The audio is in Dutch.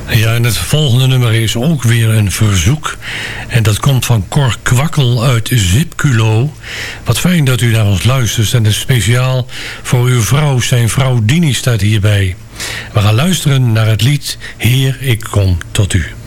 Ja, en het volgende nummer is ook weer een verzoek. En dat komt van Cor Kwakkel uit Zipculo. Wat fijn dat u naar ons luistert. En dat is speciaal voor uw vrouw. Zijn vrouw Dini staat hierbij. We gaan luisteren naar het lied Heer, ik kom tot u.